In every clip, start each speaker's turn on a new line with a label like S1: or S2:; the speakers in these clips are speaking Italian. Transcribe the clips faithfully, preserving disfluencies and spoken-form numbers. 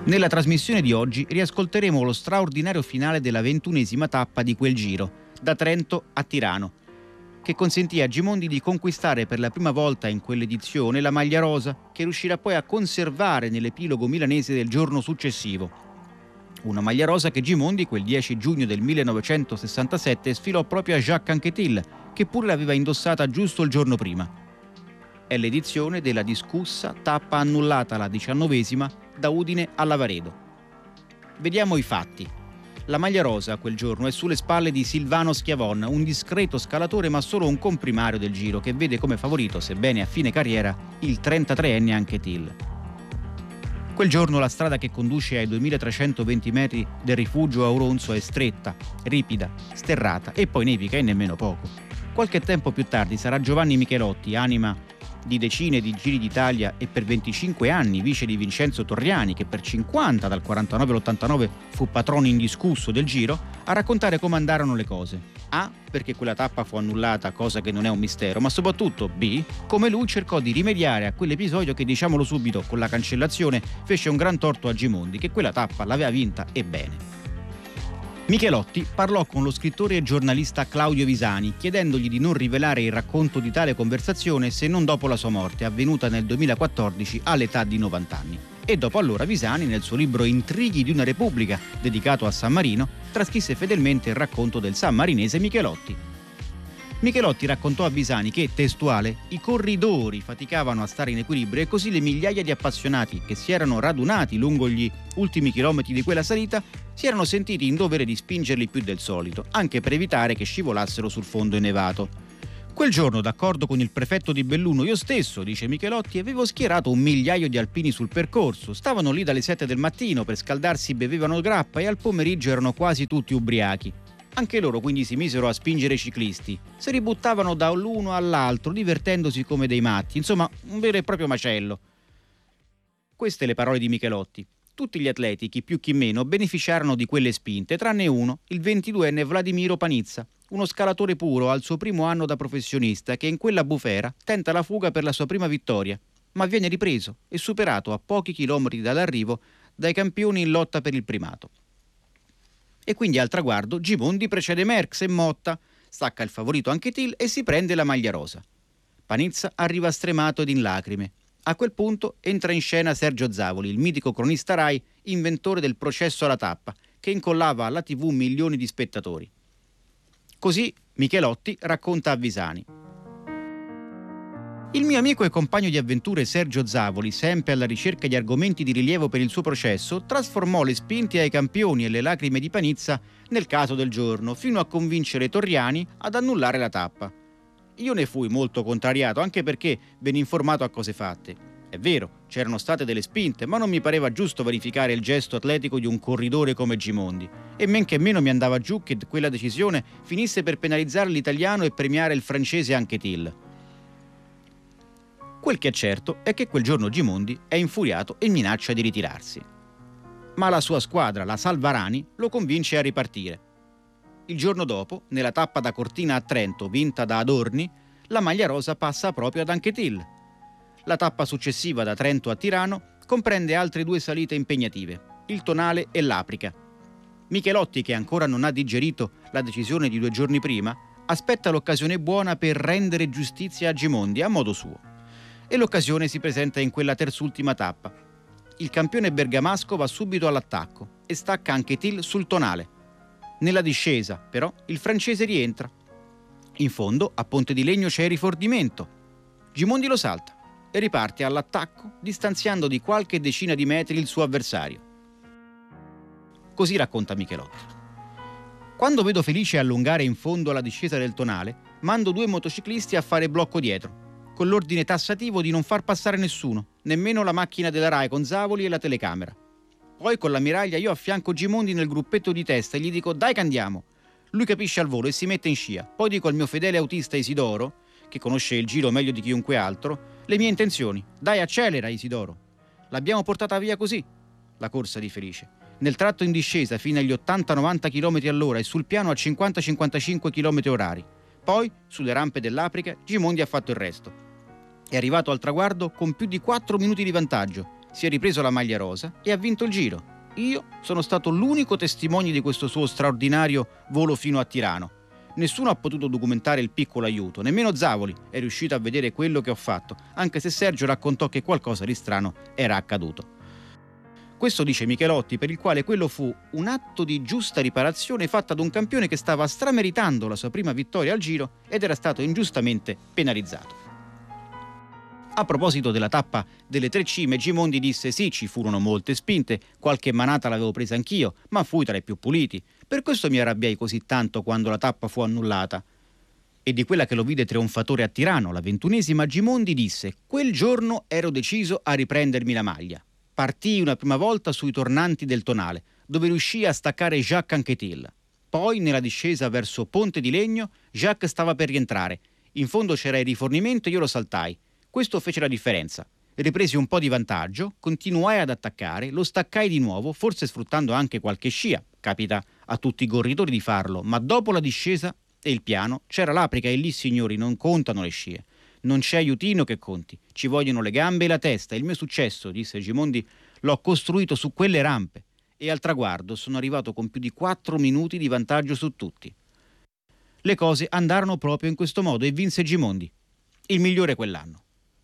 S1: Nella trasmissione di oggi riascolteremo lo straordinario finale della ventunesima tappa di quel Giro, da Trento a Tirano, che consentì a Gimondi di conquistare per la prima volta in quell'edizione la maglia rosa, che riuscirà poi a conservare nell'epilogo milanese del giorno successivo. Una maglia rosa che Gimondi quel dieci giugno del millenovecentosessantasette sfilò proprio a Jacques Anquetil, che pure l'aveva indossata giusto il giorno prima. È l'edizione della discussa tappa annullata, la diciannovesima, da Udine a Lavaredo. Vediamo i fatti. La maglia rosa quel giorno è sulle spalle di Silvano Schiavon, un discreto scalatore ma solo un comprimario del Giro, che vede come favorito, sebbene a fine carriera, il trentatreenne Anquetil. Quel giorno la strada che conduce ai duemilatrecentoventi metri del rifugio Auronzo è stretta, ripida, sterrata e poi nevica e nemmeno poco. Qualche tempo più tardi sarà Giovanni Michelotti, anima di decine di Giri d'Italia e per venticinque anni vice di Vincenzo Torriani, che per cinquanta, dal quarantanove all'ottantanove, fu patrono indiscusso del Giro, a raccontare come andarono le cose. A, perché quella tappa fu annullata, cosa che non è un mistero, ma soprattutto B, come lui cercò di rimediare a quell'episodio che, diciamolo subito, con la cancellazione fece un gran torto a Gimondi, che quella tappa l'aveva vinta e bene. Michelotti parlò con lo scrittore e giornalista Claudio Visani, chiedendogli di non rivelare il racconto di tale conversazione se non dopo la sua morte, avvenuta nel duemilaquattordici all'età di novanta anni. E dopo allora Visani, nel suo libro Intrighi di una Repubblica, dedicato a San Marino, trascrisse fedelmente il racconto del sammarinese Michelotti. Michelotti raccontò a Visani che, testuale, i corridori faticavano a stare in equilibrio e così le migliaia di appassionati che si erano radunati lungo gli ultimi chilometri di quella salita si erano sentiti in dovere di spingerli più del solito, anche per evitare che scivolassero sul fondo innevato. Quel giorno, d'accordo con il prefetto di Belluno, io stesso, dice Michelotti, avevo schierato un migliaio di alpini sul percorso. Stavano lì dalle sette del mattino, per scaldarsi bevevano grappa e al pomeriggio erano quasi tutti ubriachi. Anche loro quindi si misero a spingere i ciclisti. Si ributtavano da l'uno all'altro, divertendosi come dei matti. Insomma, un vero e proprio macello. Queste le parole di Michelotti. Tutti gli atleti, chi più chi meno, beneficiarono di quelle spinte, tranne uno, il ventiduenne Vladimiro Panizza, uno scalatore puro al suo primo anno da professionista, che in quella bufera tenta la fuga per la sua prima vittoria, ma viene ripreso e superato a pochi chilometri dall'arrivo dai campioni in lotta per il primato. E quindi al traguardo Gimondi precede Merckx e Motta, stacca il favorito Anquetil e si prende la maglia rosa. Panizza arriva stremato ed in lacrime. A quel punto entra in scena Sergio Zavoli, il mitico cronista Rai, inventore del processo alla tappa, che incollava alla tivù milioni di spettatori. Così Michelotti racconta a Visani. Il mio amico e compagno di avventure Sergio Zavoli, sempre alla ricerca di argomenti di rilievo per il suo processo, trasformò le spinte ai campioni e le lacrime di Panizza nel caso del giorno, fino a convincere Torriani ad annullare la tappa. Io ne fui molto contrariato, anche perché ben informato a cose fatte. È vero, c'erano state delle spinte, ma non mi pareva giusto verificare il gesto atletico di un corridore come Gimondi, e men che meno mi andava giù che quella decisione finisse per penalizzare l'italiano e premiare il francese Anquetil. Quel che è certo è che quel giorno Gimondi è infuriato e minaccia di ritirarsi. Ma la sua squadra, la Salvarani, lo convince a ripartire. Il giorno dopo, nella tappa da Cortina a Trento, vinta da Adorni, la maglia rosa passa proprio ad Anquetil. La tappa successiva da Trento a Tirano comprende altre due salite impegnative, il Tonale e l'Aprica. Michelotti, che ancora non ha digerito la decisione di due giorni prima, aspetta l'occasione buona per rendere giustizia a Gimondi a modo suo. E l'occasione si presenta in quella terzultima tappa. Il campione bergamasco va subito all'attacco e stacca Anquetil sul Tonale. Nella discesa, però, il francese rientra. In fondo, a Ponte di Legno c'è il rifordimento. Gimondi lo salta e riparte all'attacco, distanziando di qualche decina di metri il suo avversario. Così racconta Michelotti. Quando vedo Felice allungare in fondo alla discesa del Tonale, mando due motociclisti a fare blocco dietro, con l'ordine tassativo di non far passare nessuno, nemmeno la macchina della Rai con Zavoli e la telecamera. Poi con l'ammiraglia io affianco Gimondi nel gruppetto di testa e gli dico dai che andiamo. Lui capisce al volo e si mette in scia. Poi dico al mio fedele autista Isidoro, che conosce il Giro meglio di chiunque altro, le mie intenzioni. Dai, accelera Isidoro. L'abbiamo portata via così, la corsa di Felice. Nel tratto in discesa fino agli ottanta novanta chilometri all'ora e sul piano a cinquanta cinquantacinque chilometri orari. Poi, sulle rampe dell'Aprica, Gimondi ha fatto il resto. È arrivato al traguardo con più di quattro minuti di vantaggio, si è ripreso la maglia rosa e ha vinto il Giro. Io sono stato l'unico testimone di questo suo straordinario volo fino a Tirano. Nessuno ha potuto documentare il piccolo aiuto, nemmeno Zavoli è riuscito a vedere quello che ho fatto, anche se Sergio raccontò che qualcosa di strano era accaduto. Questo dice Michelotti, per il quale quello fu un atto di giusta riparazione fatto ad un campione che stava strameritando la sua prima vittoria al Giro ed era stato ingiustamente penalizzato. A proposito della tappa delle tre cime, Gimondi disse: sì, ci furono molte spinte, qualche manata l'avevo presa anch'io, ma fui tra i più puliti. Per questo mi arrabbiai così tanto quando la tappa fu annullata. E di quella che lo vide trionfatore a Tirano, la ventunesima, Gimondi disse: quel giorno ero deciso a riprendermi la maglia. Partii una prima volta sui tornanti del Tonale, dove riuscii a staccare Jacques Anquetil. Poi, nella discesa verso Ponte di Legno, Jacques stava per rientrare. In fondo c'era il rifornimento e io lo saltai. Questo fece la differenza. Ripresi un po' di vantaggio, continuai ad attaccare, lo staccai di nuovo, forse sfruttando anche qualche scia. Capita a tutti i corridori di farlo, ma dopo la discesa e il piano c'era l'aprica e lì, signori, non contano le scie. Non c'è aiutino che conti, ci vogliono le gambe e la testa. Il mio successo, disse Gimondi, l'ho costruito su quelle rampe e al traguardo sono arrivato con più di quattro minuti di vantaggio su tutti. Le cose andarono proprio in questo modo e vinse Gimondi, il migliore quell'anno.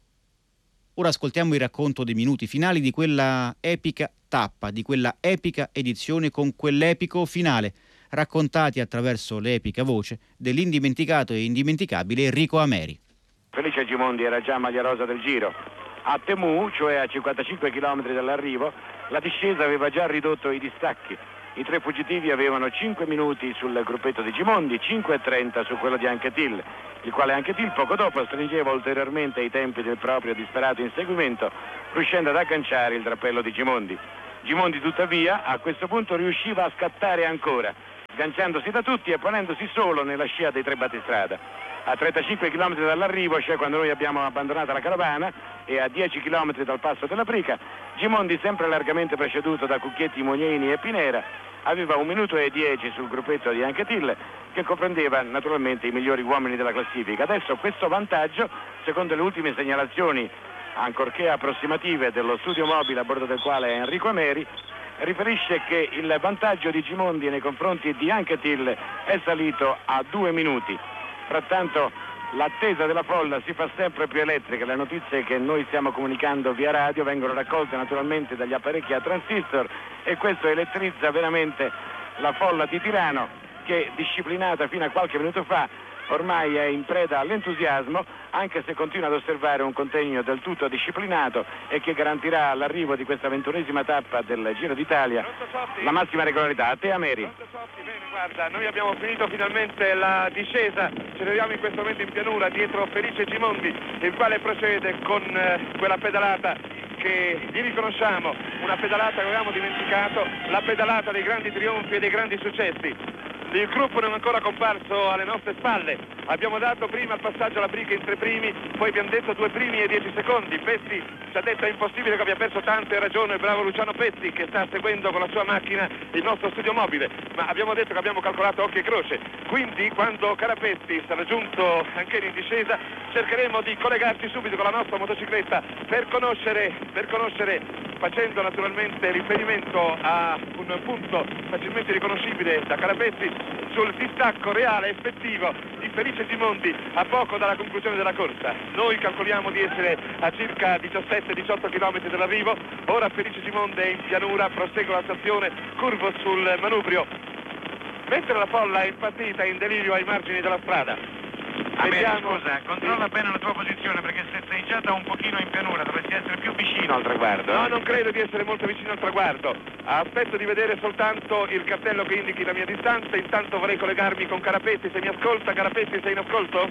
S1: Ora ascoltiamo il racconto dei minuti finali di quella epica tappa, di quella epica edizione con quell'epico finale, raccontati attraverso l'epica voce dell'indimenticato e indimenticabile Enrico Ameri.
S2: Felice Gimondi era già maglia rosa del Giro. A Temù, cioè a cinquantacinque chilometri dall'arrivo, la discesa aveva già ridotto i distacchi. I tre fuggitivi avevano cinque minuti sul gruppetto di Gimondi, cinque e trenta su quello di Anquetil, il quale Anquetil poco dopo stringeva ulteriormente i tempi del proprio disperato inseguimento, riuscendo ad agganciare il drappello di Gimondi. Gimondi tuttavia a questo punto riusciva a scattare ancora, sganciandosi da tutti e ponendosi solo nella scia dei tre battistrada. A trentacinque chilometri dall'arrivo, cioè quando noi abbiamo abbandonato la carovana, e a dieci chilometri dal passo della Prica, Gimondi, sempre largamente preceduto da Cucchietti, Mognini e Pinera, aveva un minuto e dieci sul gruppetto di Anquetil, che comprendeva naturalmente i migliori uomini della classifica. Adesso questo vantaggio, secondo le ultime segnalazioni, ancorché approssimative, dello studio mobile a bordo del quale è Enrico Ameri, riferisce che il vantaggio di Gimondi nei confronti di Anquetil è salito a due minuti. Frattanto l'attesa della folla si fa sempre più elettrica. Le notizie che noi stiamo comunicando via radio vengono raccolte naturalmente dagli apparecchi a transistor e questo elettrizza veramente la folla di Tirano, che disciplinata fino a qualche minuto fa ormai è in preda all'entusiasmo, anche se continua ad osservare un contegno del tutto disciplinato e che garantirà all'arrivo di questa ventunesima tappa del Giro d'Italia la massima regolarità. A te, Ameri.
S3: Bene, guarda, noi abbiamo finito finalmente la discesa, ci troviamo in questo momento in pianura dietro Felice Gimondi, il quale procede con eh, quella pedalata che gli riconosciamo, una pedalata che avevamo dimenticato, la pedalata dei grandi trionfi e dei grandi successi. Il gruppo non è ancora comparso alle nostre spalle, abbiamo dato prima il passaggio alla Brica in tre primi, poi abbiamo detto due primi e dieci secondi. Pezzi ci ha detto è impossibile che abbia perso tanto, e ragione il bravo Luciano Pezzi che sta seguendo con la sua macchina il nostro studio mobile, ma abbiamo detto che abbiamo calcolato occhio e croce, quindi quando Carapezzi sarà giunto anche in discesa cercheremo di collegarci subito con la nostra motocicletta per conoscere, per conoscere facendo naturalmente riferimento a un punto facilmente riconoscibile da Carapezzi sul distacco reale effettivo di Felice Gimondi a poco dalla conclusione della corsa. Noi calcoliamo di essere a circa diciassette diciotto chilometri dall'arrivo. Ora Felice Gimondi è in pianura, prosegue la stazione, curvo sul manubrio, mentre la folla è impazzita in delirio ai margini della strada.
S4: Vediamo, scusa, controlla bene la tua posizione, perché se sei già da un pochino in pianura dovresti essere più vicino al traguardo.
S3: No, non credo di essere molto vicino al traguardo. Aspetto di vedere soltanto il cartello che indichi la mia distanza. Intanto vorrei collegarmi con Carapezzi, se mi ascolta. Carapezzi, sei in ascolto?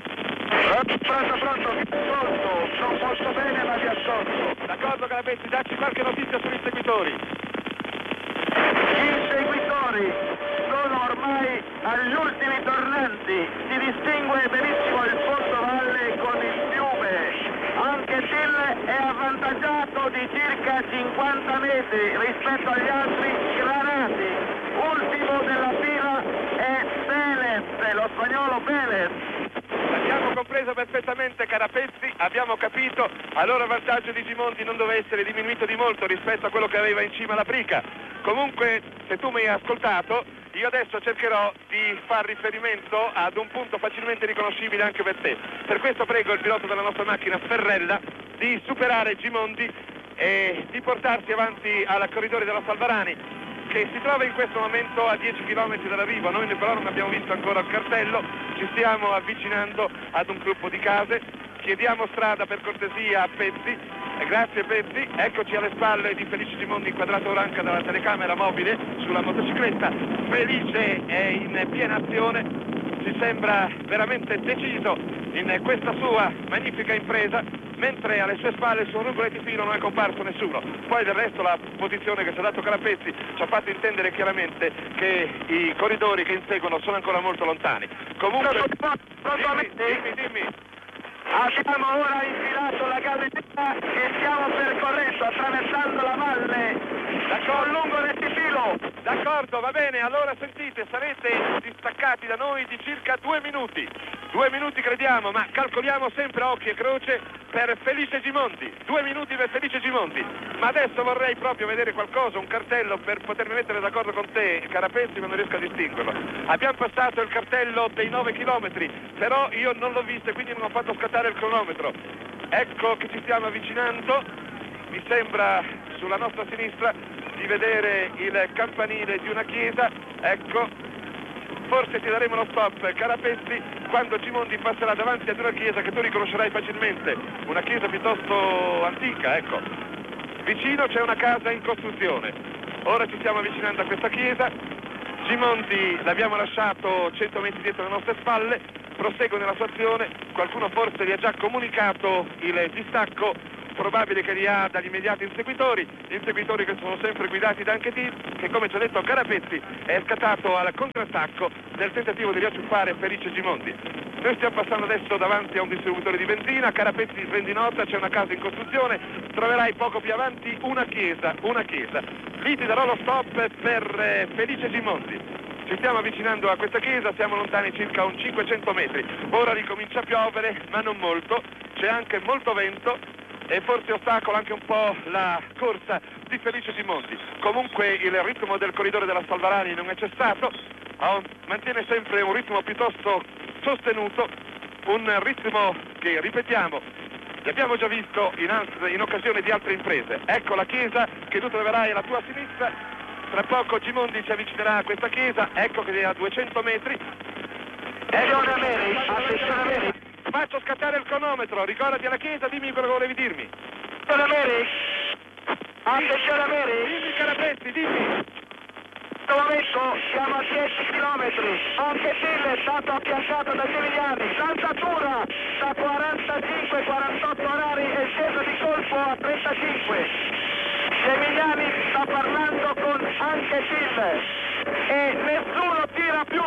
S5: Pronto, pronto, mi ascolto. Non posso bene, ma vi ascolto.
S3: D'accordo, Carapezzi, dacci qualche notizia sugli inseguitori.
S5: Gli inseguitori sono ormai agli ultimi tornanti, si distingue benissimo il fondovalle con il fiume. Anquetil è avvantaggiato di circa cinquanta metri rispetto agli altri granati. Ultimo della fila è Pérez, lo spagnolo Pérez.
S3: Abbiamo compreso perfettamente Carapezzi, abbiamo capito, allora il vantaggio di Gimondi non deve essere diminuito di molto rispetto a quello che aveva in cima la Prica. Comunque, se tu mi hai ascoltato, io adesso cercherò di far riferimento ad un punto facilmente riconoscibile anche per te. Per questo prego il pilota della nostra macchina, Ferrella, di superare Gimondi e di portarsi avanti al corridoio della Salvarani, che si trova in questo momento a dieci chilometri dall'arrivo. Noi però non abbiamo visto ancora il cartello, ci stiamo avvicinando ad un gruppo di case, chiediamo strada per cortesia a Pezzi. Eh, grazie Pezzi, eccoci alle spalle di Felice Gimondi inquadrato ora anche dalla telecamera mobile sulla motocicletta. Felice è in piena azione, ci sembra veramente deciso in questa sua magnifica impresa, mentre alle sue spalle su un rugolo di filo non è comparso nessuno. Poi del resto la posizione che si è dato Carapezzi ci ha fatto intendere chiaramente che i corridori che inseguono sono ancora molto lontani. Comunque, dimmi, dimmi, dimmi.
S5: Abbiamo ora infilato la galleria e stiamo percorrendo, attraversando la valle con lungo rettifilo.
S3: D'accordo, va bene, allora sentite, sarete distaccati da noi di circa due minuti. Due minuti crediamo, ma calcoliamo sempre a occhio e croce per Felice Gimondi. Due minuti per Felice Gimondi. Ma adesso vorrei proprio vedere qualcosa, un cartello per potermi mettere d'accordo con te, Carapezzi, ma non riesco a distinguerlo. Abbiamo passato il cartello dei nove chilometri, però io non l'ho visto e quindi non ho fatto scattare il cronometro. Ecco che ci stiamo avvicinando, mi sembra sulla nostra sinistra di vedere il campanile di una chiesa, ecco, forse ti daremo lo stop, Carapezzi, quando Gimondi passerà davanti ad una chiesa che tu riconoscerai facilmente, una chiesa piuttosto antica, ecco. Vicino c'è una casa in costruzione, ora ci stiamo avvicinando a questa chiesa, Gimondi l'abbiamo lasciato cento metri dietro le nostre spalle, prosegue nella sua azione, qualcuno forse gli ha già comunicato il distacco, probabile che li ha dagli immediati inseguitori, inseguitori che sono sempre guidati da Anquetil, che come ci ha detto Carapezzi è scattato al contrattacco nel tentativo di riacciuffare Felice Gimondi. Noi stiamo passando adesso davanti a un distributore di benzina, Carapezzi prendi nota, c'è una casa in costruzione, troverai poco più avanti una chiesa, una chiesa. Lì ti darò lo stop per eh, Felice Gimondi. Ci stiamo avvicinando a questa chiesa, siamo lontani circa un cinquecento metri. Ora ricomincia a piovere, ma non molto, c'è anche molto vento e forse ostacola anche un po' la corsa di Felice Gimondi. Comunque il ritmo del corridore della Salvarani non è cessato, mantiene sempre un ritmo piuttosto sostenuto, un ritmo che, ripetiamo, l'abbiamo già visto in, in occasione di altre imprese. Ecco la chiesa che tu troverai alla tua sinistra, tra poco Gimondi si avvicinerà a questa chiesa, ecco che è a duecento metri.
S5: Attenzione Meri, attenzione Meri.
S3: Faccio scattare il cronometro, ricordati alla chiesa, dimmi quello che volevi dirmi.
S5: Attenzione Meri, attenzione Meri.
S3: Dimmi Carapezzi, dimmi.
S5: In questo momento siamo a dieci chilometri, anche Till è stato affiancato da Gemigliani, l'alzatura da quarantacinque quarantotto orari è sceso di colpo a trentacinque. Gemigliani sta parlando con anche Till e nessuno tira più.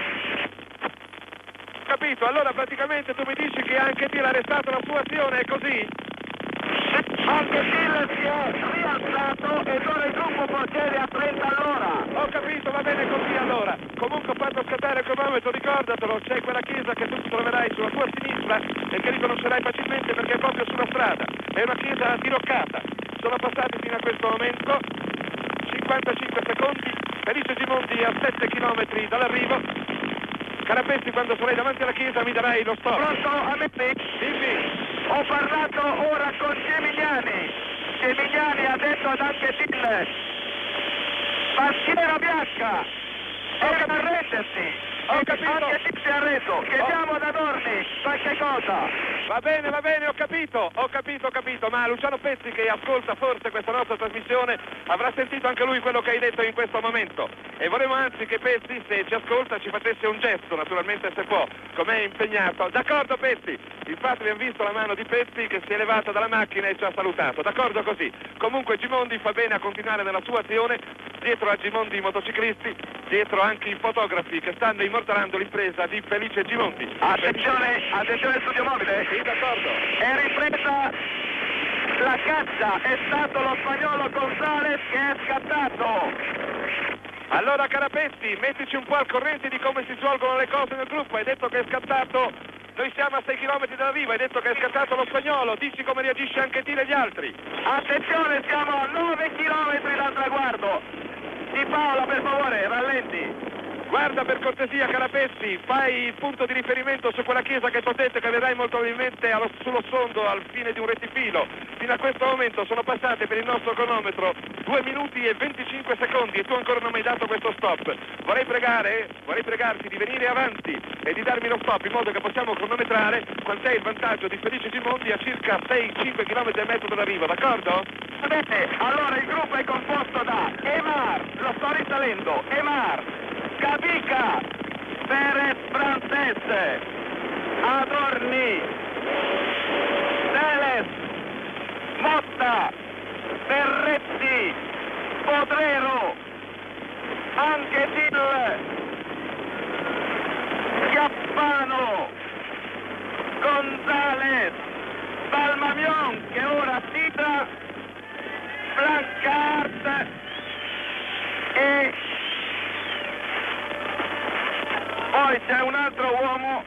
S3: Capito, allora praticamente tu mi dici che anche Till ha arrestato la sua azione, è così?
S5: Anche Till si è rialzato e ora il gruppo procede a trenta all'ora.
S3: Ho capito, va bene così allora. Comunque ho fatto scattare il cronometro, ricordatelo, c'è quella chiesa che tu troverai sulla tua sinistra e che riconoscerai facilmente perché è proprio sulla strada. È una chiesa diroccata. Sono passati fino a questo momento cinquantacinque secondi, Felice Gimondi a sette chilometri dall'arrivo. Carapezzi, quando sarai davanti alla chiesa mi darai lo stop.
S5: Pronto, a me?
S3: Dimmi.
S5: Ho parlato ora con Gemigliani. Gemigliani ha detto ad anche Till, bandiera bianca, è da arrendersi.
S3: Ho capito.
S5: Anche Till si è arreso. Chiediamo ad Adorni qualche cosa.
S3: Va bene, va bene, ho capito, ho capito, ho capito, ma Luciano Pezzi che ascolta forse questa nostra trasmissione avrà sentito anche lui quello che hai detto in questo momento e vorremmo anzi che Pezzi, se ci ascolta, ci facesse un gesto, naturalmente se può, com'è impegnato. D'accordo Pezzi, infatti abbiamo visto la mano di Pezzi che si è levata dalla macchina e ci ha salutato, d'accordo così. Comunque Gimondi fa bene a continuare nella sua azione, dietro a Gimondi i motociclisti, dietro anche i fotografi che stanno immortalando l'impresa di Felice Gimondi.
S5: Attenzione, attenzione studio mobile.
S3: Sì, d'accordo.
S5: È ripresa la caccia, è stato lo spagnolo Gonzales che è scattato.
S3: Allora Carapezzi, mettici un po' al corrente di come si svolgono le cose nel gruppo. Hai detto che è scattato Noi siamo a sei chilometri dall'arrivo, hai detto che è scattato lo spagnolo, dici come reagisce anche te e gli altri.
S5: Attenzione, siamo a nove chilometri dal traguardo. Di Paola, per favore, rallenti.
S3: Guarda per cortesia Carapezzi, fai il punto di riferimento su quella chiesa che potete, che vedrai molto probabilmente allo, sullo sfondo al fine di un rettifilo. Fino a questo momento sono passate per il nostro cronometro due minuti e venticinque secondi e tu ancora non mi hai dato questo stop. Vorrei pregare, vorrei pregarti di venire avanti e di darmi lo stop in modo che possiamo cronometrare quant'è il vantaggio di Felice Gimondi a circa sei cinque chilometri e mezzo dall'arrivo, d'accordo?
S5: Bene, allora il gruppo è composto da Emar, lo sto risalendo, Emar, Capica, Perez Frances, Adorni, Teles, Motta, Ferretti, Potrero, anche Dil, Chiappano, Gonzales, Balmamion che ora titra, Blancard e poi c'è un altro uomo,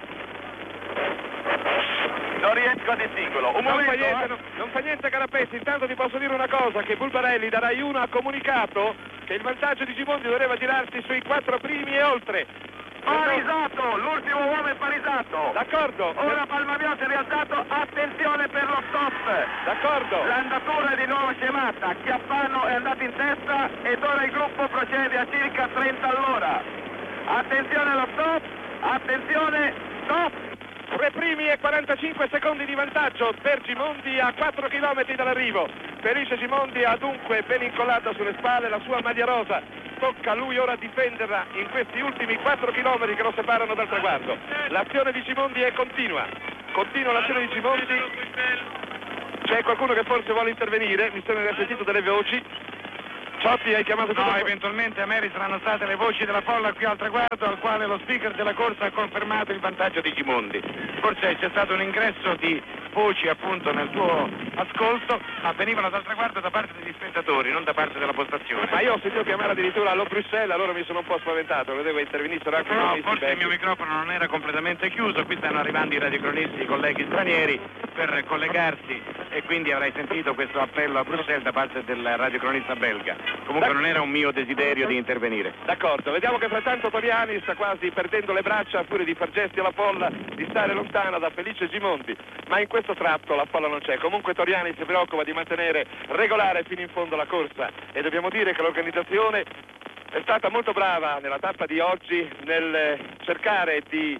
S5: non riesco a distinguerlo. Un
S3: Non
S5: momento,
S3: fa niente,
S5: eh.
S3: non, non fa niente Carapezzi, intanto ti posso dire una cosa, che Bulbarelli da Rai uno ha comunicato che il vantaggio di Gimondi doveva tirarsi sui quattro primi e oltre.
S5: Parisato, l'ultimo uomo è parisato.
S3: D'accordo,
S5: Ora Palmamion si è rialzato, attenzione per lo stop.
S3: d'accordo.
S5: L'andatura è di nuovo scemata, Chiappano è andato in testa ed ora il gruppo procede a circa trenta all'ora. Attenzione allo stop, attenzione, stop.
S3: Tre primi e quarantacinque secondi di vantaggio per Gimondi a quattro chilometri dall'arrivo. Felice Gimondi ha dunque ben incollata sulle spalle la sua maglia rosa. Tocca a lui ora difenderla in questi ultimi quattro chilometri che lo separano dal traguardo. L'azione di Gimondi è continua. Continua l'azione di Gimondi. C'è qualcuno che forse vuole intervenire, mi sono sentito delle voci. Ciotti, hai chiamato tutto?
S4: No, eventualmente a me saranno state le voci della folla qui al traguardo, al quale lo speaker della corsa ha confermato il vantaggio di Gimondi. Forse c'è stato un ingresso di voci appunto nel tuo ascolto, ma venivano dal traguardo da parte degli spettatori, non da parte della postazione.
S3: Ma io ho sentito chiamare addirittura allo Bruxelles, allora mi sono un po' spaventato, credevo che intervenissero anche
S4: No,
S3: i
S4: forse il mio microfono non era completamente chiuso, qui stanno arrivando i radiocronisti, i colleghi stranieri per collegarsi e quindi avrai sentito questo appello a Bruxelles da parte del radiocronista belga. Comunque non era un mio desiderio di intervenire.
S3: D'accordo, vediamo che frattanto Toriani sta quasi perdendo le braccia pure di far gesti alla folla di stare lontana da Felice Gimondi, ma in questo tratto la folla non c'è. Comunque Toriani si preoccupa di mantenere regolare fino in fondo la corsa e dobbiamo dire che l'organizzazione è stata molto brava nella tappa di oggi nel cercare di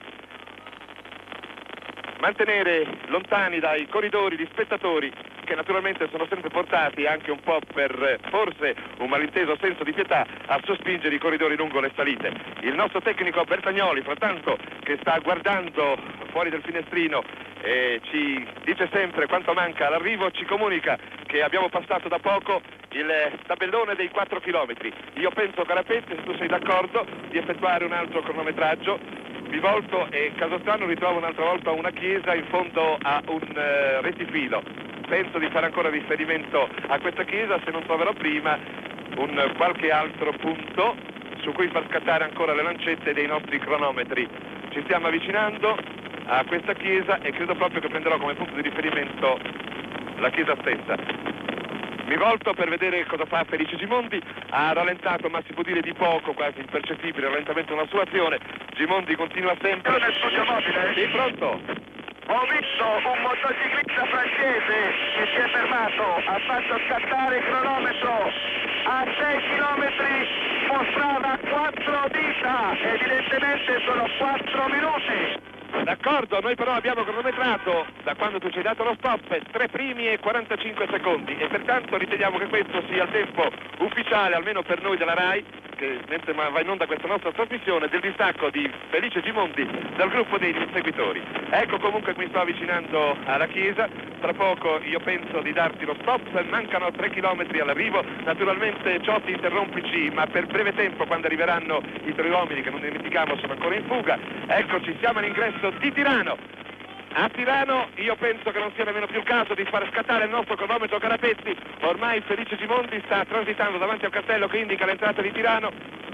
S3: mantenere lontani dai corridori gli spettatori che naturalmente sono sempre portati anche un po' per forse un malinteso senso di pietà a sospingere i corridori lungo le salite. Il nostro tecnico Bertagnoli, frattanto, che sta guardando fuori dal finestrino e ci dice sempre quanto manca all'arrivo, ci comunica che abbiamo passato da poco il tabellone dei quattro chilometri. Io penso, Carapezzi, se tu sei d'accordo, di effettuare un altro cronometraggio. Mi volto e caso strano ritrovo un'altra volta una chiesa in fondo a un uh, rettifilo. Penso di fare ancora riferimento a questa chiesa se non troverò prima un qualche altro punto su cui far scattare ancora le lancette dei nostri cronometri. Ci stiamo avvicinando a questa chiesa e credo proprio che prenderò come punto di riferimento la chiesa stessa. Mi volto per vedere cosa fa Felice Gimondi, ha rallentato, ma si può dire di poco, quasi impercettibile, rallentamento nella sua azione. Gimondi continua sempre.
S5: Nel studio mobile.
S3: Sì, pronto?
S5: Ho visto un motociclista francese che si è fermato, ha fatto scattare il cronometro a sei chilometri, mostrava quattro dita, evidentemente sono quattro minuti.
S3: D'accordo, noi però abbiamo cronometrato da quando tu ci hai dato lo stop tre primi e quarantacinque secondi e pertanto riteniamo che questo sia il tempo ufficiale, almeno per noi della Rai, che mentre va in onda questa nostra trasmissione, del distacco di Felice Gimondi dal gruppo dei seguitori. Ecco comunque che mi sto avvicinando alla chiesa, tra poco io penso di darti lo stop, mancano tre chilometri all'arrivo, naturalmente Ciotti interrompici, ma per breve tempo quando arriveranno i tre uomini che non dimentichiamo sono ancora in fuga. Eccoci, siamo all'ingresso di Tirano. A Tirano io penso che non sia nemmeno più il caso di far scattare il nostro cronometro, Carapezzi. Ormai Felice Gimondi sta transitando davanti al cartello che indica l'entrata di Tirano.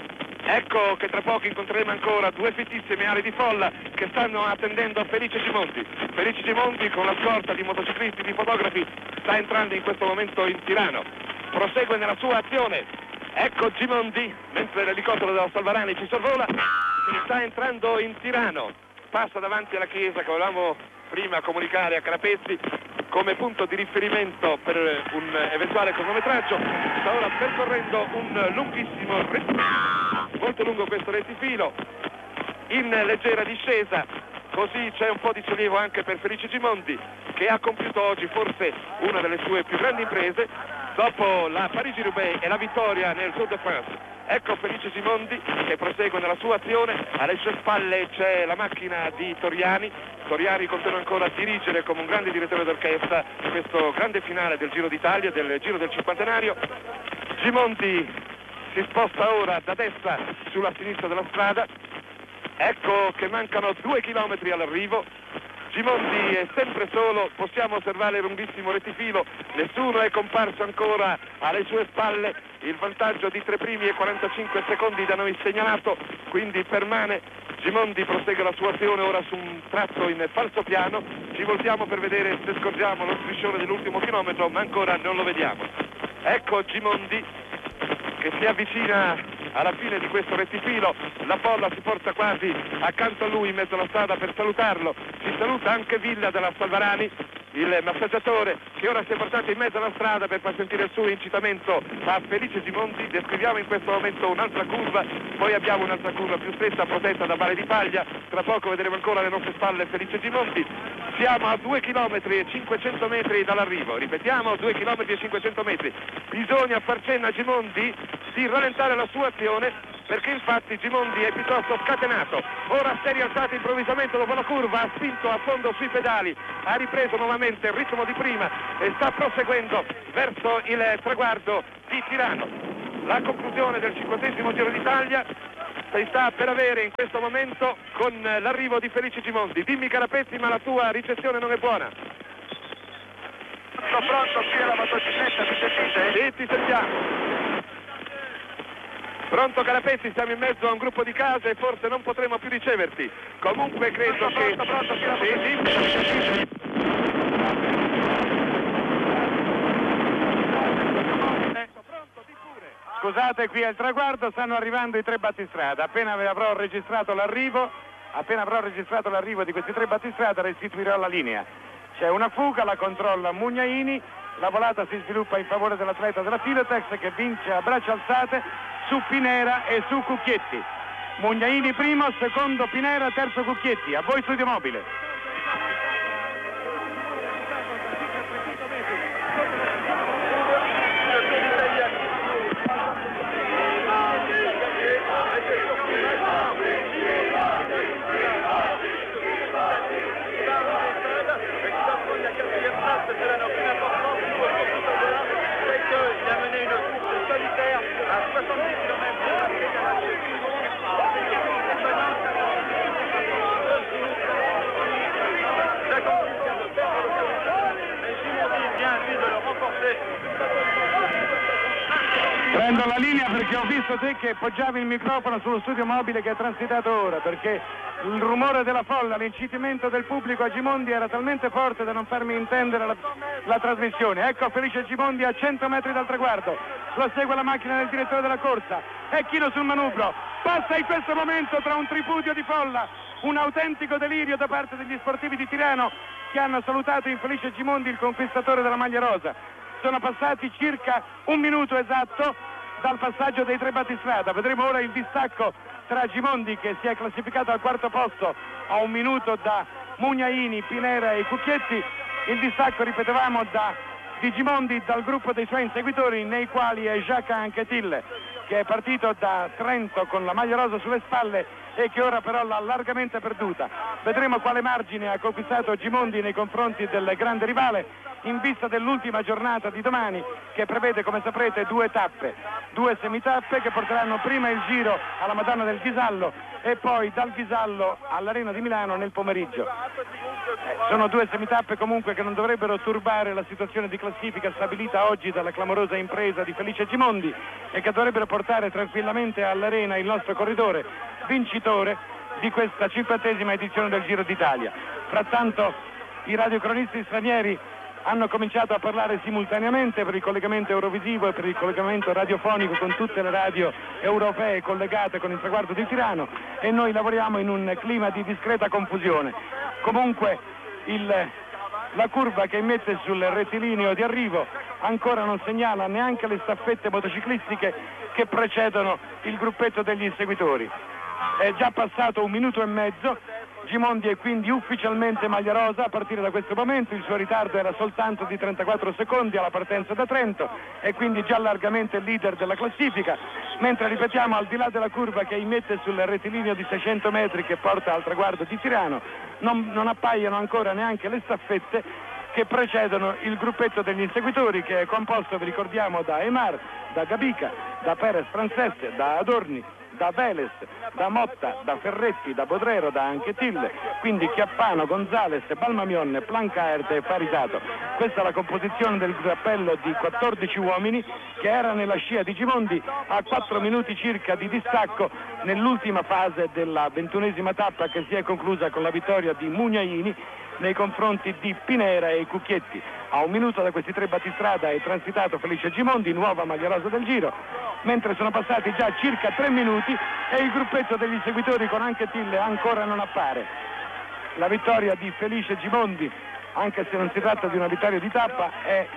S3: Ecco che tra poco incontreremo ancora due fittissime ali di folla che stanno attendendo Felice Gimondi. Felice Gimondi con la scorta di motociclisti, di fotografi, sta entrando in questo momento in Tirano. Prosegue nella sua azione. Ecco Gimondi, mentre l'elicottero della Salvarani ci sorvola, sta entrando in Tirano. Passa davanti alla chiesa che volevamo prima comunicare a Carapezzi come punto di riferimento per un eventuale cronometraggio. Sta ora percorrendo un lunghissimo rettifilo, molto lungo questo rettifilo, in leggera discesa, così c'è un po' di sollievo anche per Felice Gimondi, che ha compiuto oggi forse una delle sue più grandi imprese dopo la Parigi-Roubaix e la vittoria nel Tour de France. Ecco Felice Gimondi che prosegue nella sua azione, alle sue spalle c'è la macchina di Toriani. Toriani continua ancora a dirigere come un grande direttore d'orchestra questo grande finale del Giro d'Italia, del Giro del Cinquantenario. Gimondi si sposta ora da destra sulla sinistra della strada. Ecco che mancano due chilometri all'arrivo. Gimondi è sempre solo, possiamo osservare il lunghissimo rettifilo, nessuno è comparso ancora alle sue spalle, il vantaggio di tre primi e quarantacinque secondi da noi segnalato, quindi permane. Gimondi prosegue la sua azione ora su un tratto in falso piano, ci voltiamo per vedere se scorgiamo lo striscione dell'ultimo chilometro, ma ancora non lo vediamo. Ecco Gimondi che si avvicina alla fine di questo rettifilo, la folla si porta quasi accanto a lui in mezzo alla strada per salutarlo. Si saluta anche Villa della Salvarani, il massaggiatore, che ora si è portato in mezzo alla strada per far sentire il suo incitamento a Felice Gimondi. Descriviamo in questo momento un'altra curva, poi abbiamo un'altra curva più stretta protetta da Valle di Paglia, tra poco vedremo ancora alle nostre spalle Felice Gimondi. Siamo a due chilometri e cinquecento metri dall'arrivo, ripetiamo, due chilometri e cinquecento metri. Bisogna far cenno a Gimondi di rallentare la sua azione, perché infatti Gimondi è piuttosto scatenato. Ora si è rialzato improvvisamente dopo la curva, ha spinto a fondo sui pedali, ha ripreso nuovamente il ritmo di prima e sta proseguendo verso il traguardo di Tirano. La conclusione del cinquantesimo Giro d'Italia si sta per avere in questo momento con l'arrivo di Felice Gimondi. Dimmi Carapezzi, ma la tua ricezione non è buona.
S5: Pronto, pronto, qui è la motocicletta, mi sentite?
S3: Sì, ti sentiamo. Pronto Carapezzi, siamo in mezzo a un gruppo di case e forse non potremo più riceverti. Comunque credo
S5: pronto,
S3: che...
S5: Pronto, pronto, pronto,
S3: sì, sì, sì. Pronto, di pure.
S4: Scusate, qui al traguardo stanno arrivando i tre battistrada. Appena avrò registrato l'arrivo, appena avrò registrato l'arrivo di questi tre battistrada restituirò la linea. C'è una fuga, la controlla Mugnaini, la volata si sviluppa in favore dell'atleta della Filotex che vince a braccia alzate su Pinera e su Cucchietti. Mugnaini primo, secondo Pinera, terzo Cucchietti. A voi studio mobile. Prendo la linea perché ho visto te che poggiavi il microfono sullo studio mobile che è transitato ora, perché il rumore della folla, l'incitamento del pubblico a Gimondi era talmente forte da non farmi intendere la, la trasmissione. Ecco Felice Gimondi a cento metri dal traguardo, lo segue la macchina del direttore della corsa, è chino sul manubrio, passa in questo momento tra un tripudio di folla, un autentico delirio da parte degli sportivi di Tirano che hanno salutato in Felice Gimondi il conquistatore della maglia rosa. Sono passati circa un minuto esatto dal passaggio dei tre battistrada. Vedremo ora il distacco tra Gimondi, che si è classificato al quarto posto a un minuto da Mugnaini, Pinera e Cucchietti. Il distacco, ripetevamo, da, di Gimondi dal gruppo dei suoi inseguitori, nei quali è Jacques Anquetil, che è partito da Trento con la maglia rosa sulle spalle
S3: e che ora però l'ha largamente perduta. Vedremo quale margine ha conquistato Gimondi nei confronti del grande rivale in vista dell'ultima giornata di domani, che prevede, come saprete, due tappe, due semitappe che porteranno prima il giro alla Madonna del Ghisallo e poi dal Ghisallo all'Arena di Milano nel pomeriggio. Eh, sono due semitappe comunque che non dovrebbero turbare la situazione di classifica stabilita oggi dalla clamorosa impresa di Felice Gimondi e che dovrebbero portare tranquillamente all'Arena il nostro corridore vincitore di questa cinquantesima edizione del Giro d'Italia. Frattanto i radiocronisti stranieri hanno cominciato a parlare simultaneamente per il collegamento eurovisivo e per il collegamento radiofonico con tutte le radio europee collegate con il traguardo di Tirano e noi lavoriamo in un clima di discreta confusione. Comunque il, la curva che immette sul rettilineo di arrivo ancora non segnala neanche le staffette motociclistiche che precedono il gruppetto degli inseguitori. È già passato un minuto e mezzo. Gimondi è quindi ufficialmente maglia rosa a partire da questo momento, il suo ritardo era soltanto di trentaquattro secondi alla partenza da Trento e quindi già largamente leader della classifica, mentre ripetiamo al di là della curva che immette sul rettilineo di seicento metri che porta al traguardo di Tirano non, non appaiono ancora neanche le staffette che precedono il gruppetto degli inseguitori, che è composto, vi ricordiamo, da Emar, da Gabica, da Perez Francese, da Adorni, da Veles, da Motta, da Ferretti, da Bodrero, da Anquetil, quindi Chiappano, Gonzales, Balmamion, Plancaert e Farisato. Questa è la composizione del grappello di quattordici uomini che era nella scia di Gimondi a quattro minuti circa di distacco nell'ultima fase della ventunesima tappa, che si è conclusa con la vittoria di Mugnaini nei confronti di Pinera e Cucchietti. A un minuto da questi tre battistrada è transitato Felice Gimondi, nuova maglia rosa del Giro, mentre sono passati già circa tre minuti e il gruppetto degli seguitori con Anquetil ancora non appare. La vittoria di Felice Gimondi, anche se non si tratta di una vittoria di tappa, è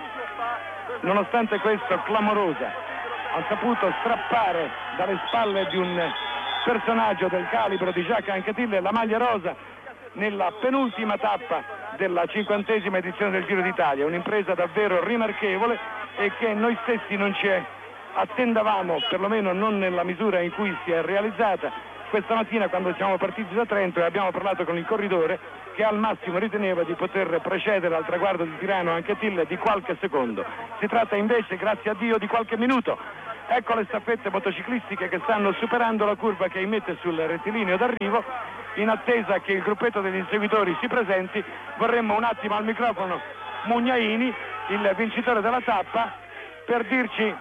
S3: nonostante questo clamorosa. Ha saputo strappare dalle spalle di un personaggio del calibro di Jacques Anquetil la maglia rosa nella penultima tappa della cinquantesima edizione del Giro d'Italia, un'impresa davvero rimarchevole e che noi stessi non ci attendavamo, perlomeno non nella misura in cui si è realizzata questa mattina quando siamo partiti da Trento e abbiamo parlato con il corridore che al massimo riteneva di poter precedere al traguardo di Tirano Anquetil di qualche secondo. Si tratta invece, grazie a Dio, di qualche minuto. Ecco le staffette motociclistiche che stanno superando la curva che immette sul rettilineo d'arrivo. In attesa che il gruppetto degli inseguitori si presenti, vorremmo un attimo al microfono Mugnaini, il vincitore della tappa, per dirci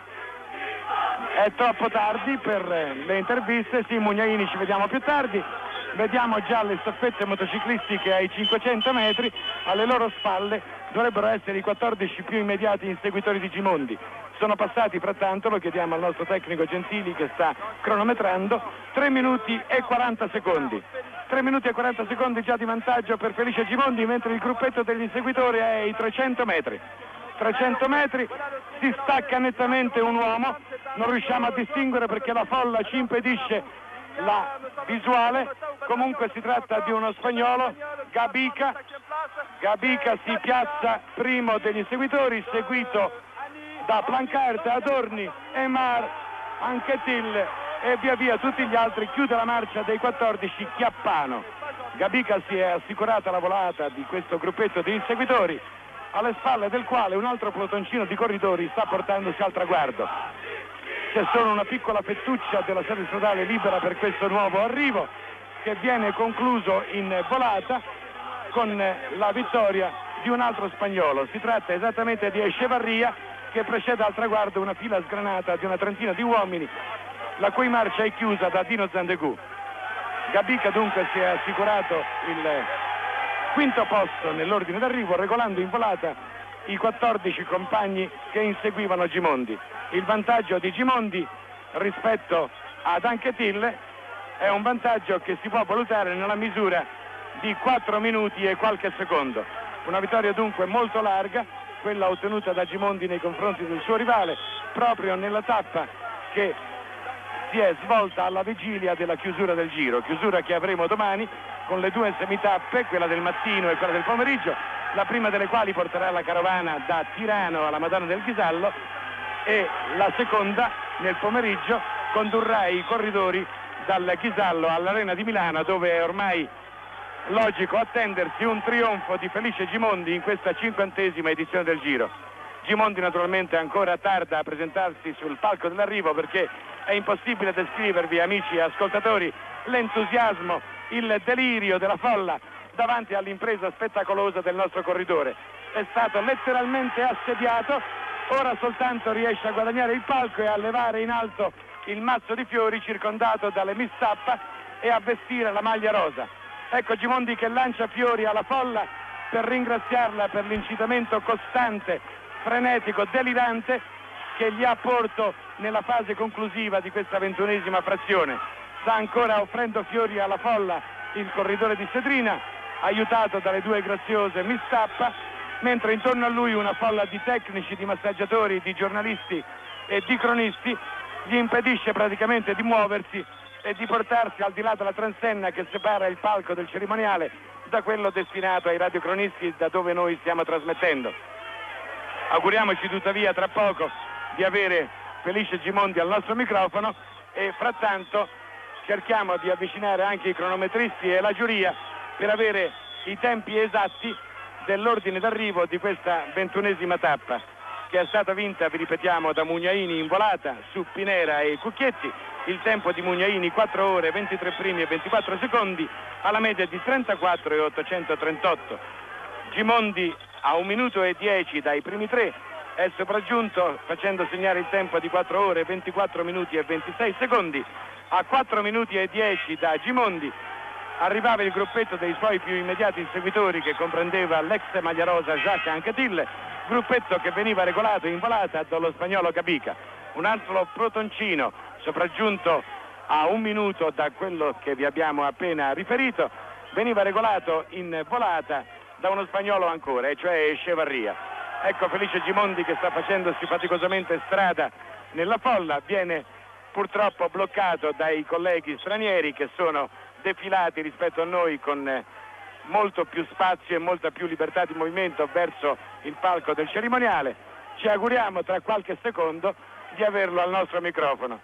S3: è troppo tardi per le interviste. Sì, Mugnaini, ci vediamo più tardi. Vediamo già le staffette motociclistiche ai cinquecento metri, alle loro spalle dovrebbero essere i quattordici più immediati inseguitori di Gimondi. Sono passati frattanto, lo chiediamo al nostro tecnico Gentili che sta cronometrando, tre minuti e quaranta secondi. tre minuti e quaranta secondi già di vantaggio per Felice Gimondi, mentre il gruppetto degli inseguitori è ai trecento metri. trecento metri, si stacca nettamente un uomo, non riusciamo a distinguere perché la folla ci impedisce la visuale. Comunque si tratta di uno spagnolo, Gabica. Gabica si piazza primo degli inseguitori, seguito da Plancaert, Adorni, Emar, Anquetil e via via tutti gli altri. Chiude la marcia dei quattordici Chiappano. Gabica si è assicurata la volata di questo gruppetto di inseguitori, alle spalle del quale un altro pelotoncino di corridori sta portandosi al traguardo. C'è solo una piccola fettuccia della sede stradale libera per questo nuovo arrivo, che viene concluso in volata con la vittoria di un altro spagnolo. Si tratta esattamente di Echevarria, che precede al traguardo una fila sgranata di una trentina di uomini, la cui marcia è chiusa da Dino Zandegù. Gabica dunque si è assicurato il quinto posto nell'ordine d'arrivo, regolando in volata i quattordici compagni che inseguivano Gimondi. Il vantaggio di Gimondi rispetto ad Anquetil è un vantaggio che si può valutare nella misura di quattro minuti e qualche secondo. Una vittoria dunque molto larga, quella ottenuta da Gimondi nei confronti del suo rivale, proprio nella tappa che si è svolta alla vigilia della chiusura del Giro, chiusura che avremo domani con le due semitappe, quella del mattino e quella del pomeriggio, la prima delle quali porterà la carovana da Tirano alla Madonna del Ghisallo e la seconda nel pomeriggio condurrà i corridori
S2: dal Chisallo all'Arena di Milano, dove è ormai logico attendersi un trionfo di Felice Gimondi in questa cinquantesima edizione del Giro. Gimondi naturalmente ancora tarda a presentarsi sul palco dell'arrivo, perché è impossibile descrivervi, amici e ascoltatori, l'entusiasmo, il delirio della folla davanti all'impresa spettacolosa del nostro corridore. È stato letteralmente assediato, ora soltanto riesce a guadagnare il palco e a levare in alto il mazzo di fiori circondato dalle Miss Tappa e a vestire la maglia rosa. Ecco Gimondi che lancia fiori alla folla per ringraziarla per l'incitamento costante, frenetico, delirante che gli ha portato nella fase conclusiva di questa ventunesima frazione. Sta ancora offrendo fiori alla folla il corridore di Sedrina, aiutato dalle due graziose Miss Tappa, mentre intorno a lui una folla di tecnici, di massaggiatori, di giornalisti e di cronisti gli impedisce praticamente di muoversi e di portarsi al di là della transenna che separa il palco del cerimoniale da quello destinato ai radiocronisti da dove noi stiamo trasmettendo. Auguriamoci tuttavia tra poco di avere Felice Gimondi al nostro microfono e frattanto cerchiamo di avvicinare anche i cronometristi e la giuria per avere i tempi esatti dell'ordine d'arrivo di questa ventunesima tappa, che è stata vinta, vi ripetiamo, da Mugnaini in volata su Pinera e Cucchietti. Il tempo di Mugnaini quattro ore ventitré primi e ventiquattro secondi alla media di trentaquattro e ottocentotrentotto. Gimondi a un minuto e dieci dai primi tre è sopraggiunto facendo segnare il tempo di quattro ore ventiquattro minuti e ventisei secondi. A quattro minuti e dieci da Gimondi arrivava il gruppetto dei suoi più immediati inseguitori, che comprendeva l'ex maglia rosa Jacques Anquetil, gruppetto che veniva regolato in volata dallo spagnolo Capica. Un altro protoncino sopraggiunto a un minuto da quello che vi abbiamo appena riferito veniva regolato in volata da uno spagnolo ancora, e cioè Echevarria. Ecco Felice Gimondi che sta facendosi faticosamente strada nella folla, viene purtroppo bloccato dai colleghi stranieri che sono defilati rispetto a noi con molto più spazio e molta più libertà di movimento verso il palco del cerimoniale. Ci auguriamo tra qualche secondo di averlo al nostro microfono.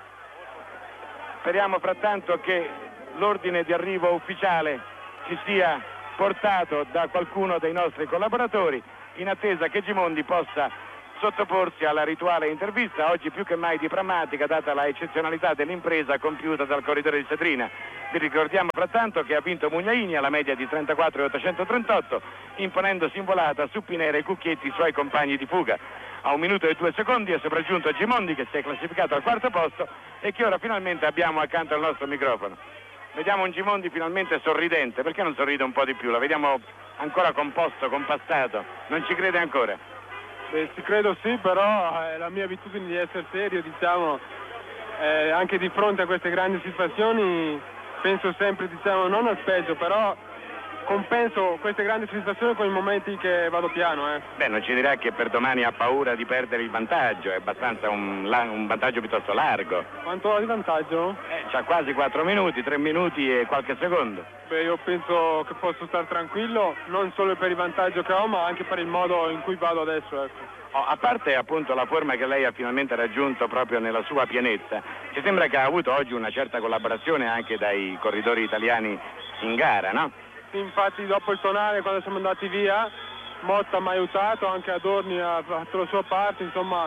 S2: Speriamo frattanto che l'ordine di arrivo ufficiale ci sia portato da qualcuno dei nostri collaboratori, in attesa che Gimondi possa sottoporsi alla rituale intervista, oggi più che mai diplomatica data la eccezionalità dell'impresa compiuta dal corridore di Sedrina. Vi ricordiamo frattanto che ha vinto Mugnaini alla media di trentaquattro e ottocentotrentotto, imponendosi in volata su Pinera e Cucchietti, i suoi compagni di fuga. A un minuto e due secondi è sopraggiunto Gimondi, che si è classificato al quarto posto e che ora finalmente abbiamo accanto al nostro microfono. Vediamo un Gimondi finalmente sorridente. Perché non sorride un po' di più? La vediamo ancora composto, compassato. Non ci crede ancora?
S6: Beh, ci credo sì, però è la mia abitudine di essere serio, diciamo, eh, anche di fronte a queste grandi situazioni penso sempre, diciamo, non al peggio, però compenso queste grandi situazioni con i momenti che vado piano. Eh.
S2: Beh, non ci dirà che per domani ha paura di perdere il vantaggio, è abbastanza un, un vantaggio piuttosto largo.
S6: Quanto ha di vantaggio?
S2: Eh, c'ha quasi quattro minuti, tre minuti e qualche secondo.
S6: Beh, io penso che posso stare tranquillo, non solo per il vantaggio che ho, ma anche per il modo in cui vado adesso, ecco.
S2: Oh, a parte appunto la forma che lei ha finalmente raggiunto proprio nella sua pienezza, ci sembra che ha avuto oggi una certa collaborazione anche dai corridori italiani in gara, no?
S6: Sì, infatti dopo il tonale, quando siamo andati via, Motta mi ha aiutato, anche Adorni ha fatto la sua parte, insomma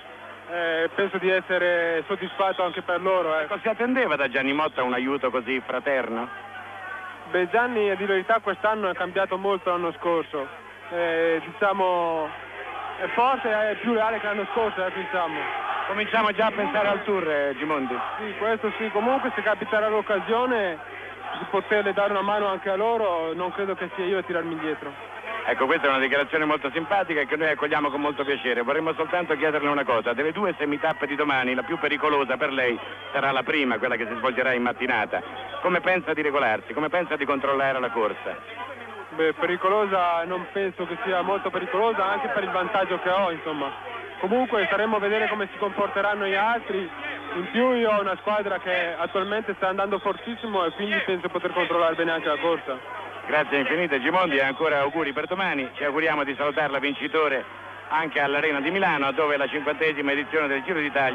S6: eh, penso di essere soddisfatto anche per loro. Ecco.
S2: Si attendeva da Gianni Motta un aiuto così fraterno?
S6: Beh, Gianni, a dire la verità, quest'anno è cambiato molto l'anno scorso, eh, diciamo, eh, forse è più reale che l'anno scorso, ecco, diciamo.
S2: Cominciamo già a pensare al tour, eh, Gimondi.
S6: Sì, questo sì, comunque se capiterà l'occasione di poterle dare una mano anche a loro, non credo che sia io a tirarmi indietro.
S2: Ecco, questa è una dichiarazione molto simpatica e che noi accogliamo con molto piacere. Vorremmo soltanto chiederle una cosa: delle due semitappe di domani, la più pericolosa per lei sarà la prima, quella che si svolgerà in mattinata. Come pensa di regolarsi? Come pensa di controllare la corsa?
S6: Beh, pericolosa non penso che sia molto pericolosa, anche per il vantaggio che ho, insomma. Comunque staremo a vedere come si comporteranno gli altri. In più io ho una squadra che attualmente sta andando fortissimo e quindi penso poter controllare bene anche la corsa.
S2: Grazie infinite Gimondi e ancora auguri per domani. Ci auguriamo di salutarla vincitore anche all'Arena di Milano, dove la cinquantesima edizione del Giro d'Italia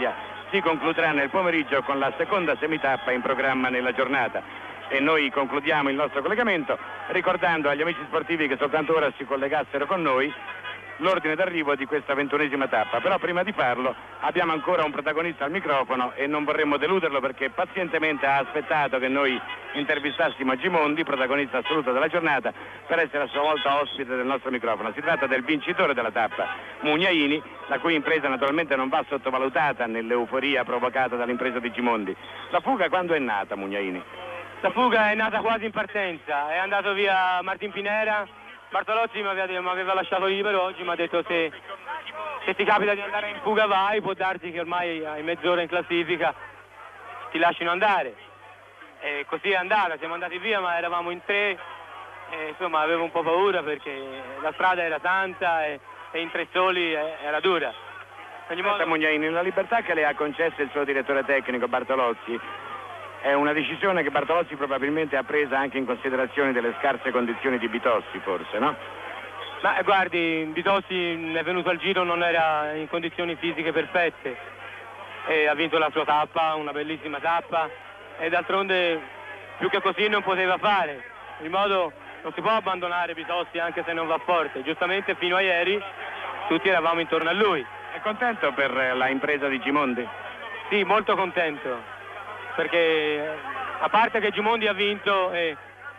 S2: si concluderà nel pomeriggio con la seconda semitappa in programma nella giornata. E noi concludiamo il nostro collegamento ricordando agli amici sportivi che soltanto ora si collegassero con noi l'ordine d'arrivo di questa ventunesima tappa. Però prima di farlo abbiamo ancora un protagonista al microfono e non vorremmo deluderlo, perché pazientemente ha aspettato che noi intervistassimo Gimondi, protagonista assoluto della giornata, per essere a sua volta ospite del nostro microfono. Si tratta del vincitore della tappa, Mugnaini, la cui impresa naturalmente non va sottovalutata nell'euforia provocata dall'impresa di Gimondi. La fuga quando è nata, Mugnaini?
S6: La fuga è nata quasi in partenza, è andato via Martin Pinera, Bartolozzi mi aveva, mi aveva lasciato libero oggi, mi ha detto se, se ti capita di andare in fuga vai, può darti che ormai hai mezz'ora in classifica, ti lasciano andare. E così è andata, siamo andati via ma eravamo in tre, e, insomma avevo un po' paura perché la strada era tanta e, e in tre soli era dura.
S2: Ogni volta Mugnaini, la libertà che le ha concesso il suo direttore tecnico Bartolozzi è una decisione che Bartolozzi probabilmente ha presa anche in considerazione delle scarse condizioni di Bitossi, forse, no?
S6: Ma guardi, Bitossi è venuto al Giro, non era in condizioni fisiche perfette e ha vinto la sua tappa, una bellissima tappa, e d'altronde più che così non poteva fare. In modo non si può abbandonare Bitossi anche se non va forte. Giustamente fino a ieri tutti eravamo intorno a lui.
S2: È contento per la impresa di Gimondi?
S6: Sì, molto contento. Perché a parte che Gimondi ha vinto e,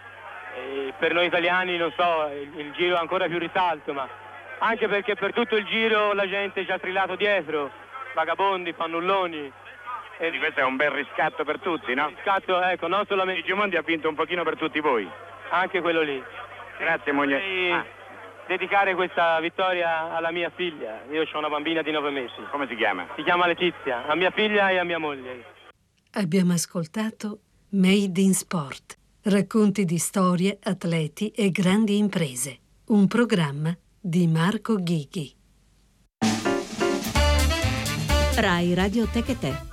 S6: e per noi italiani non so, il, il Giro ha ancora più risalto, ma anche perché per tutto il Giro la gente ci ha trillato dietro, vagabondi, fannulloni.
S2: E di questo è un bel riscatto per tutti, no?
S6: Riscatto, ecco, non solamente.
S2: Gimondi ha vinto un pochino per tutti voi.
S6: Anche quello lì.
S2: Grazie Mugnaini.
S6: Ah. Dedicare questa vittoria alla mia figlia. Io ho una bambina di nove mesi.
S2: Come si chiama?
S6: Si chiama Letizia, a mia figlia e a mia moglie.
S7: Abbiamo ascoltato Made in Sport, racconti di storie, atleti e grandi imprese. Un programma di Marco Ghighi.
S8: Rai Radio Tech e Te.